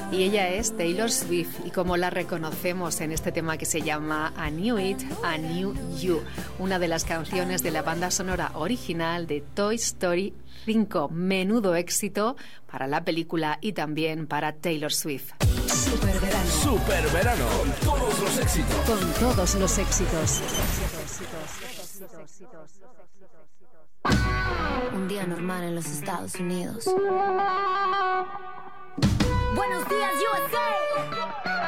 Y ella es Taylor Swift, y como la reconocemos en este tema que se llama I Knew It, I Knew You, una de las canciones de la banda sonora original de Toy Story 5. Menudo éxito para la película y también para Taylor Swift. Superverano. Superverano. Con todos los éxitos. Con todos los éxitos. Un día normal en los Estados Unidos. Buenos días, USA.